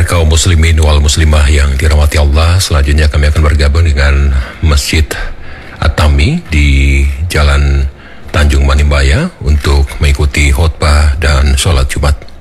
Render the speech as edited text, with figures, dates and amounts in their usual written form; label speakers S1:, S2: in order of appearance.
S1: Pendengar kaum muslimin wal muslimah yang dirahmati Allah, selanjutnya kami akan bergabung dengan Masjid At-Tami di Jalan Tanjung Manimbaya untuk mengikuti khutbah dan sholat Jumat.